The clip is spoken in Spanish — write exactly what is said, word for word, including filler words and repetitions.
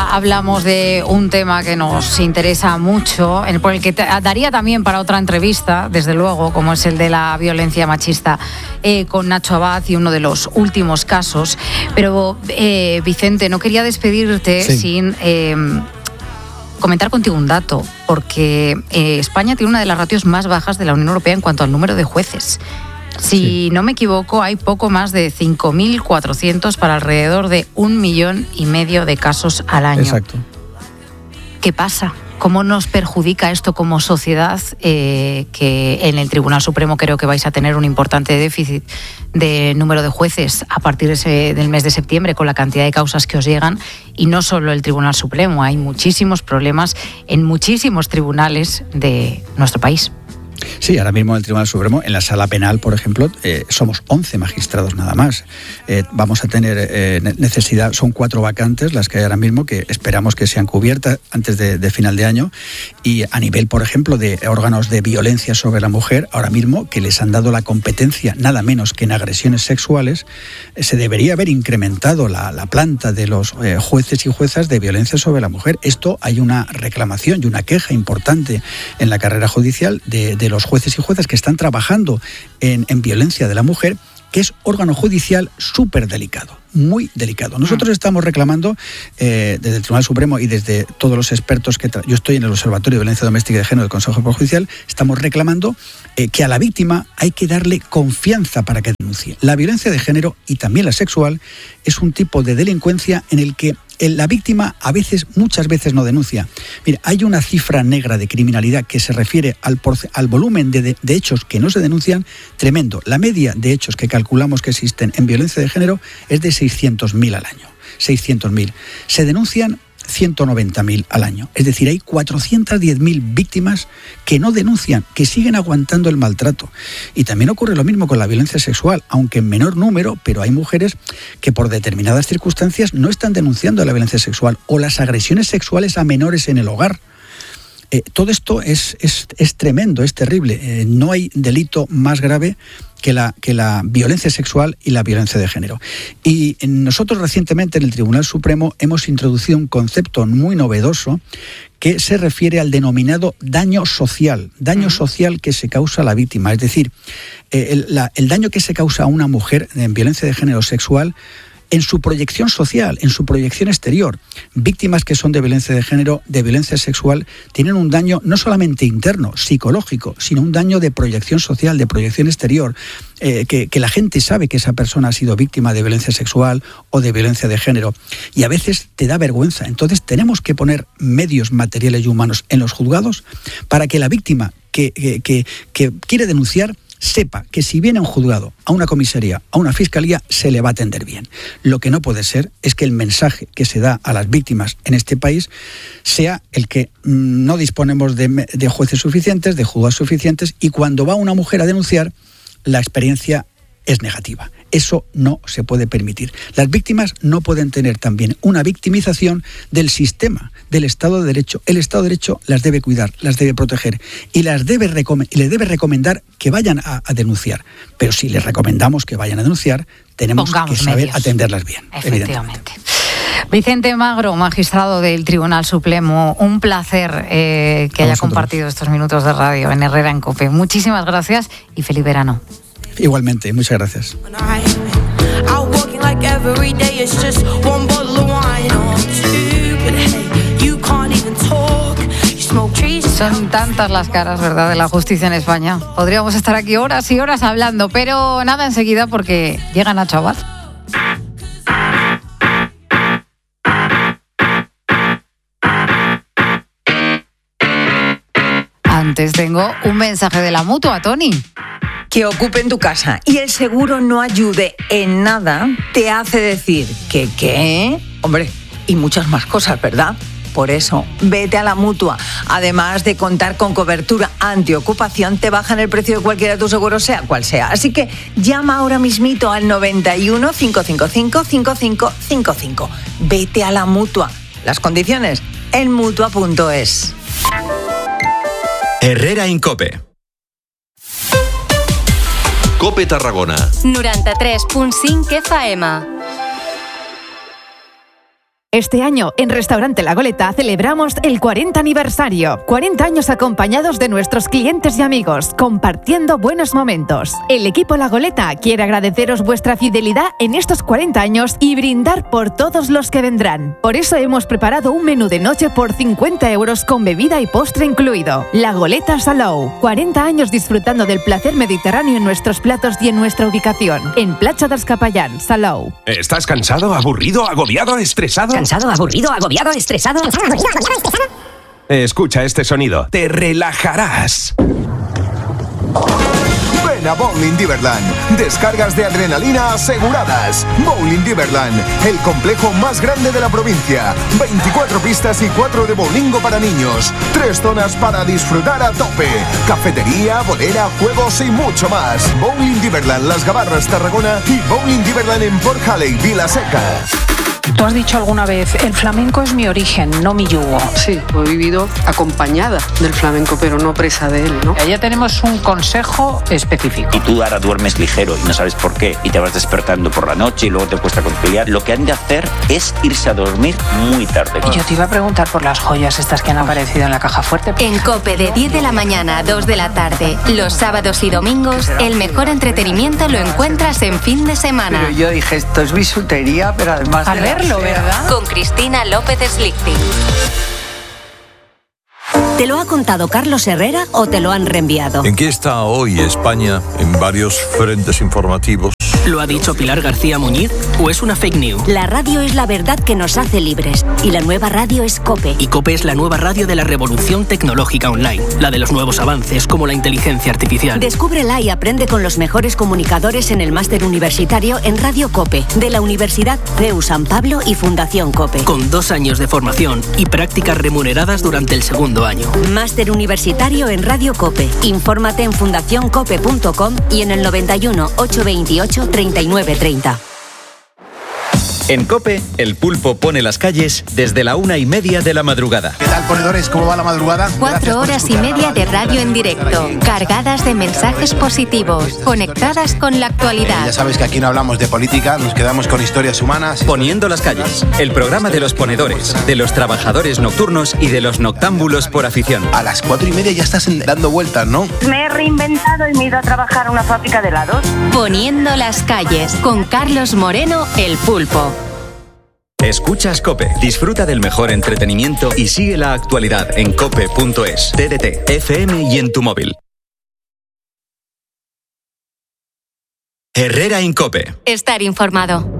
ya hablamos de un tema que nos interesa mucho, por el que te, daría también para otra entrevista, desde luego, como es el de la violencia machista eh, con Nacho Abad y uno de los últimos casos. Pero, eh, Vicente, no quería despedirte sí. sin eh, comentar contigo un dato, porque eh, España tiene una de las ratios más bajas de la Unión Europea en cuanto al número de jueces. Si sí. no me equivoco, hay poco más de cinco mil cuatrocientos para alrededor de un millón y medio de casos al año. Exacto. ¿Qué pasa? ¿Cómo nos perjudica esto como sociedad? Eh, que en el Tribunal Supremo creo que vais a tener un importante déficit de número de jueces a partir de ese, del mes de septiembre, con la cantidad de causas que os llegan. Y no solo el Tribunal Supremo, hay muchísimos problemas en muchísimos tribunales de nuestro país. Sí, ahora mismo en el Tribunal Supremo, en la Sala Penal, por ejemplo, eh, somos once magistrados nada más. Eh, vamos a tener eh, necesidad, son cuatro vacantes las que hay ahora mismo, que esperamos que sean cubiertas antes de, de final de año. Y a nivel, por ejemplo, de órganos de violencia sobre la mujer, ahora mismo que les han dado la competencia nada menos que en agresiones sexuales, eh, se debería haber incrementado la, la planta de los eh, jueces y juezas de violencia sobre la mujer. Esto hay una reclamación y una queja importante en la carrera judicial de, de los jueces y juezas que están trabajando en, en violencia de la mujer, que es órgano judicial súper delicado, muy delicado. Nosotros estamos reclamando eh, desde el Tribunal Supremo y desde todos los expertos que tra- yo estoy en el Observatorio de Violencia Doméstica y de Género del Consejo de Poder Judicial, estamos reclamando eh, que a la víctima hay que darle confianza para que denuncie. La violencia de género y también la sexual es un tipo de delincuencia en el que la víctima a veces, muchas veces no denuncia. Mira, hay una cifra negra de criminalidad que se refiere al, porce- al volumen de, de, de hechos que no se denuncian, tremendo. La media de hechos que calculamos que existen en violencia de género es de seiscientos mil al año. seiscientos mil. Se denuncian ciento noventa mil al año. Es decir, hay cuatrocientas diez mil víctimas que no denuncian, que siguen aguantando el maltrato. Y también ocurre lo mismo con la violencia sexual, aunque en menor número, pero hay mujeres que por determinadas circunstancias no están denunciando la violencia sexual o las agresiones sexuales a menores en el hogar. Eh, todo esto es, es, es tremendo, es terrible. Eh, no hay delito más grave que la, que la violencia sexual y la violencia de género. Y nosotros recientemente en el Tribunal Supremo hemos introducido un concepto muy novedoso que se refiere al denominado daño social, daño uh-huh. social que se causa a la víctima. Es decir, eh, el, la, el daño que se causa a una mujer en violencia de género sexual en su proyección social, en su proyección exterior. Víctimas que son de violencia de género, de violencia sexual, tienen un daño no solamente interno, psicológico, sino un daño de proyección social, de proyección exterior, eh, que, que la gente sabe que esa persona ha sido víctima de violencia sexual o de violencia de género. Y a veces te da vergüenza. Entonces tenemos que poner medios materiales y humanos en los juzgados para que la víctima que, que, que, que quiere denunciar sepa que si viene a un juzgado, a una comisaría, a una fiscalía, se le va a atender bien. Lo que no puede ser es que el mensaje que se da a las víctimas en este país sea el que no disponemos de, de jueces suficientes, de juzgados suficientes, y cuando va una mujer a denunciar, la experiencia es negativa. Eso no se puede permitir. Las víctimas no pueden tener también una victimización del sistema, del Estado de Derecho. El Estado de Derecho las debe cuidar, las debe proteger y las debe recom- y les debe recomendar que vayan a, a denunciar. Pero si les recomendamos que vayan a denunciar, tenemos Pongamos que saber medios. atenderlas bien. Efectivamente. Vicente Magro, magistrado del Tribunal Supremo, un placer eh, que a haya vosotros. compartido estos minutos de radio en Herrera en COPE. Muchísimas gracias y feliz verano. Igualmente, muchas gracias. Son tantas las caras, ¿verdad?, de la justicia en España. Podríamos estar aquí horas y horas hablando, pero nada enseguida porque llega Nacho Abad. Antes tengo un mensaje de la Mutua, Tony. Que ocupen tu casa y el seguro no ayude en nada te hace decir que qué, hombre, y muchas más cosas, ¿verdad? Por eso, vete a la Mutua. Además de contar con cobertura antiocupación, te bajan el precio de cualquiera de tus seguros, sea cual sea. Así que llama ahora mismito al noventa y uno, cinco cinco cinco, cinco cinco cinco cinco. Vete a la Mutua. Las condiciones en mutua punto es. Herrera en COPE. COPE Tarragona. noranta-tres punt cinc F M. Este año, en Restaurante La Goleta, celebramos el cuarenta aniversario. cuarenta años acompañados de nuestros clientes y amigos, compartiendo buenos momentos. El equipo La Goleta quiere agradeceros vuestra fidelidad en estos cuarenta años y brindar por todos los que vendrán. Por eso hemos preparado un menú de noche por cincuenta euros con bebida y postre incluido. La Goleta Salou. cuarenta años disfrutando del placer mediterráneo en nuestros platos y en nuestra ubicación. En Platja dels Capellans, Salou. ¿Estás cansado, aburrido, agobiado, estresado? ¿Cansado, aburrido, agobiado, estresado? Escucha este sonido. Te relajarás. Ven a Bowling Diverland. Descargas de adrenalina aseguradas. Bowling Diverland, el complejo más grande de la provincia. veinticuatro pistas y cuatro de bowlingo para niños. Tres zonas para disfrutar a tope. Cafetería, bolera, juegos y mucho más. Bowling Diverland, Las Gavarras, Tarragona y Bowling Diverland en Port Halley, Vilaseca. Tú has dicho alguna vez, el flamenco es mi origen, no mi yugo. Sí, he vivido acompañada del flamenco, pero no presa de él, ¿no? Ya tenemos un consejo específico. Y tú ahora duermes ligero y no sabes por qué, y te vas despertando por la noche y luego te cuesta conciliar. Lo que han de hacer es irse a dormir muy tarde. Y yo te iba a preguntar por las joyas estas que han aparecido en la caja fuerte. En COPE, de diez de la mañana a dos de la tarde, los sábados y domingos, el mejor entretenimiento lo encuentras en fin de semana. Pero yo dije, esto es bisutería, pero además... A verlo, ¿verdad? Con Cristina López Slichting. ¿Te lo ha contado Carlos Herrera o te lo han reenviado? ¿En qué está hoy España en varios frentes informativos? ¿Lo ha dicho Pilar García Muñiz o es una fake news? La radio es la verdad que nos hace libres y la nueva radio es COPE. Y COPE es la nueva radio de la revolución tecnológica online, la de los nuevos avances como la inteligencia artificial. Descúbrela y aprende con los mejores comunicadores en el máster universitario en Radio COPE, de la Universidad C E U San Pablo y Fundación COPE. Con dos años de formación y prácticas remuneradas durante el segundo año. Máster universitario en Radio COPE. Infórmate en fundación cope punto com y en el noventa y uno, ochocientos veintiocho, treinta y nueve treinta. En COPE, el pulpo pone las calles desde la una y media de la madrugada. ¿Qué tal, ponedores? ¿Cómo va la madrugada? Cuatro horas y media de radio en directo, cargadas de mensajes positivos, conectadas con la actualidad. Eh, ya sabes que aquí no hablamos de política, nos quedamos con historias humanas. Poniendo las calles, el programa de los ponedores, de los trabajadores nocturnos y de los noctámbulos por afición. A las cuatro y media ya estás dando vueltas, ¿no? Me he reinventado y me he ido a trabajar a una fábrica de helados. Poniendo las calles, con Carlos Moreno, el pulpo. Escuchas COPE, disfruta del mejor entretenimiento y sigue la actualidad en cope punto es, T D T, F M y en tu móvil. Herrera en COPE. Estar informado.